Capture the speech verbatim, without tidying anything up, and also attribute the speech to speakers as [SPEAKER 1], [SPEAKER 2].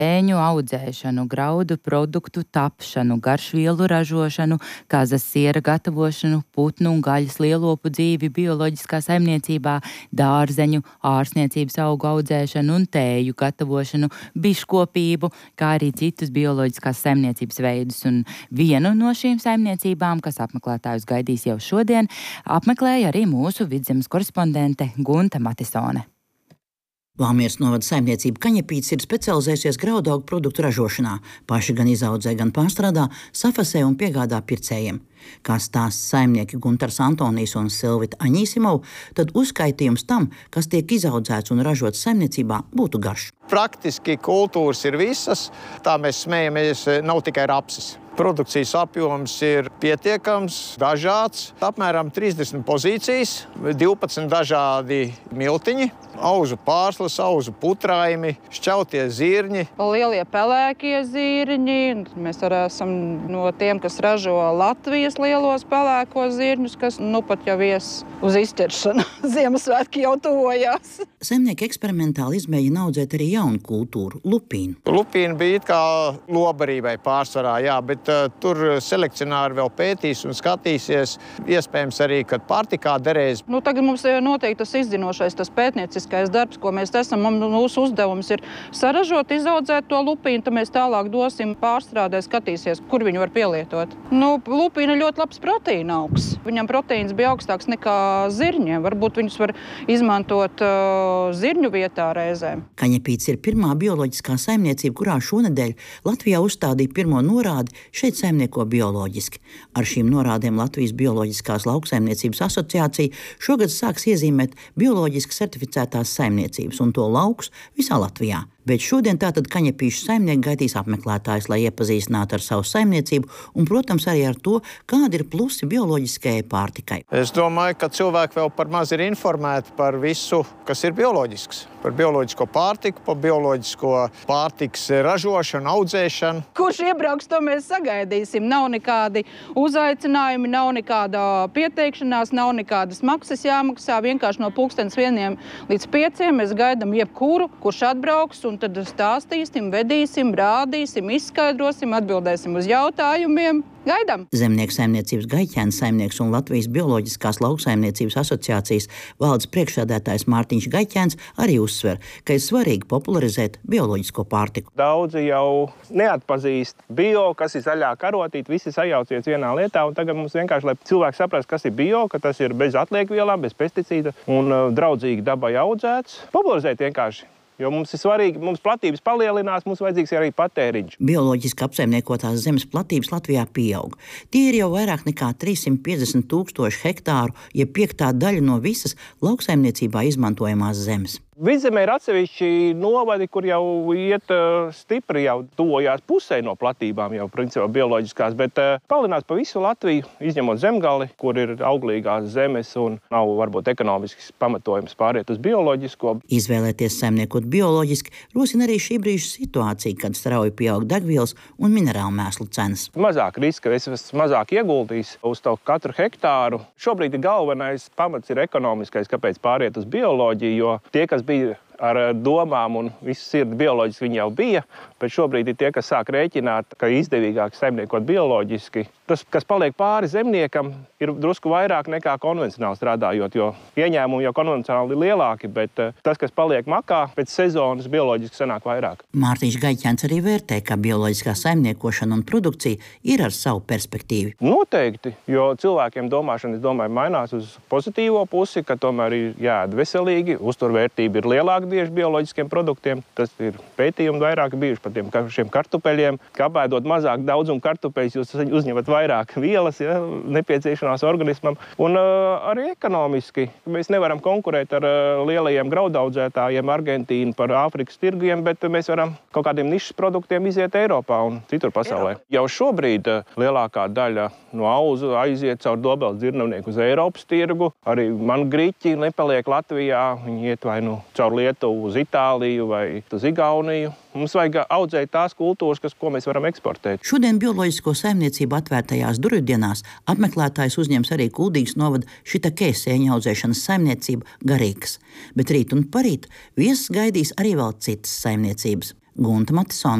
[SPEAKER 1] ēņu audzēšanu, graudu produktu tapšanu, garšvielu ražošanu, kazas siera gatavošanu, putnu un gaļas lielopu dzīvi bioloģiskā saimniecībā, dārzeņu, ārsniecības augu audzēšanu un tēju gatavošanu, biškopību, kā arī citus bioloģiskās saimniecības veidus. Un vienu no šīm saimniecībām, kas apmeklētājus gaidīs jau šodien, apmeklēja arī mūsu Vidzemes korespondente Gunta Matisone.
[SPEAKER 2] Valmieras novada saimniecība Kaņepītis ir specializējusies graudaugu produktu ražošanā. Paši gan izaudzē, gan pārstrādā, safasē un piegādā pircējiem. Kā stāsta saimnieki Guntars Antonijs un Silvita Aņīsimova, tad uzskaitījums tam, kas tiek izaudzēts un ražots saimniecībā, būtu garš.
[SPEAKER 3] Praktiski kultūras ir visas, tā mēs smējamies, nav tikai rapsis. Produkcijas apjoms ir pietiekams, dažāds, apmēram trīsdesmit pozīcijas, divpadsmit dažādi miltiņi, auzu pārslas, auzu putraimi, šķautie zirņi.
[SPEAKER 4] Lielie pelēkie zirņi, mēs arī esam no tiem, kas ražo Latvijas lielos pelēkos zirņus, kas nu pat jau ies uz izķeršanu. Ziemassvētki jau tuvojās.
[SPEAKER 2] Saimnieki eksperimentāli izmēģina audzēt arī jaunu kultūru – lupīnu.
[SPEAKER 3] Lupīna bija it kā lobarībai pārsvarā, jā, bet uh, tur selekcionāri vēl pētīs un skatīsies. Iespējams arī, kad pārtikā derēs.
[SPEAKER 4] Nu, tagad mums notiek tas izzinošais, tas pētnieciskais darbs, ko mēs esam. Mūsu uzdevums ir saražot, izaudzēt to lupīnu, tad mēs tālāk dosim pārstrādē, skatīsies, kur viņu var pielietot. Nu, lupīna ir ļoti labs proteīna augs. Viņam proteīns bija augstāks nekā zirņiem. Varbūt viņus var izmantot uh, zirņu vietā reizēm.
[SPEAKER 2] Kaņepītis ir pirmā bioloģiskā saimniecība, kurā šonedēļ Latvijā uzstādīja pirmo norādi šeit saimnieko bioloģiski. Ar šīm norādēm Latvijas Bioloģiskās lauksaimniecības asociācija šogad sāks iezīmēt bioloģiski certificētās saimniecības un to laukus visā Latvijā. Bet šodien tātad Kaņepīšu saimnieki gaidīs apmeklētājus, lai iepazīstinātu ar savu saimniecību un, protams, arī ar to, kādi ir plusi bioloģiskajai pārtikai.
[SPEAKER 3] Es domāju, ka cilvēki vēl par maz ir informēti par visu, kas ir bioloģisks. Par bioloģisko pārtiku, par bioloģisko pārtikas ražošanu, audzēšanu.
[SPEAKER 4] Kurš iebrauks, to mēs sagaidīsim. Nav nekādi uzaicinājumi, nav nekāda pieteikšanās, nav nekādas maksas jāmaksā. Vienkārši no pulkstens vieniem līdz pieciem mēs gaidām jebkuru, kurš atbrauks, un tad stāstīsim, vedīsim, rādīsim, izskaidrosim, atbildēsim uz jautājumiem. Gaidām!
[SPEAKER 2] Zemnieku saimniecības Gaiķēna saimnieks un Latvijas Bioloģiskās lauksaimniecības asociācijas valdes priekšsēdētājs Mārtiņš Gaiķēns arī uzsver, ka ir svarīgi popularizēt bioloģisko pārtiku.
[SPEAKER 5] Daudzi jau neatpazīst bio, kas ir zaļā karotīte, visi sajaucies vienā lietā, un tagad mums vienkārši, lai cilvēki saprast, kas ir bio, ka tas ir bez atliekvielām, bez pesticīda un uh, draudzīgi dabai audzēts. Popularizēt vienkārši. Jo mums ir svarīgi, mums platības palielinās, mums vajadzīgs arī patēriņš.
[SPEAKER 2] Bioloģiski apsaimniekotās zemes platības Latvijā pieaug. Tie ir jau vairāk nekā trīssimt piecdesmit tūkstoši hektāru, ja piektā daļa no visas lauksaimniecībā izmantojamās zemes.
[SPEAKER 5] Vidzemē ir atsevišķi novadi, kur jau iet uh, stipri, jau tuvojās pusē no platībām, jau principā bioloģiskās, bet uh, palielinās pa visu Latviju, izņemot Zemgali, kur ir auglīgās zemes un nav varbūt ekonomisks pamatojums pāriet uz bioloģisko.
[SPEAKER 2] Izvēlēties saimniekot bioloģiski rosina arī šī brīža situācija, kad strauji pieaug degvielas un minerālu mēslu cenas.
[SPEAKER 5] Mazāk riska, es esmu mazāk ieguldījis uz to katru hektāru. Šobrīd galvenais pamats ir ekonomiskais, kāpēc pāriet uz bioloģiju, jo tie, kas bija ar domām un visu sirdi bioloģiski viņi jau bija, bet šobrīd ir tie, kas sāk rēķināt, ka izdevīgāk saimniekot bioloģiski. Tas, kas paliek pāri zemniekam, ir drusku vairāk nekā konvencionāli strādājot, jo ieņēmumi jau konvencionāli ir lielāki, bet tas, kas paliek makā, pēc sezonas bioloģiski sanāk vairāk.
[SPEAKER 2] Mārtiņš Gaiķēns arī vērtē, ka bioloģiskā saimniekošana un produkcija ir ar savu perspektīvu.
[SPEAKER 5] Noteikti, jo cilvēkiem domāšana, es domāju, mainās uz pozitīvo pusi, ka tomēr ir jāēd veselīgi, uzturvērtība ir lielāka tieši bioloģiskiem produktiem. Tas ir pētījumi vairāk bijuši par tiem šiem kartupeļiem. Kā apēdot mazāk daudzumu kartupeļus, jūs uzņemat vairāk vielas, ja, nepieciešamās organismam. Un uh, arī ekonomiski. Mēs nevaram konkurēt ar uh, lielajiem graudaudzētājiem Argentīnu par Āfrikas tirgiem, bet mēs varam kaut kādiem nišas produktiem iziet Eiropā un citur pasaulē. Jā. Jau šobrīd uh, lielākā daļa no auzu aiziet caur Dobeles dzirnavnieku uz Eiropas tirgu. Arī man griķi nepaliek Latvijā. Viņi iet vai nu caur Lietuvu uz Itāliju vai uz Igauniju. Mums vajag audzēt tās kultūras, kas, ko mēs varam eksportēt.
[SPEAKER 2] Šodien bioloģisko saimniecību atvērtajās durvdienās apmeklētājs uzņems arī Kuldīgas novada Šitakēs ēņu audzēšanas saimniecība Garīgas. Bet rīt un parīt viesus gaidīs arī vēl citas saimniecības. Gunta Matisona.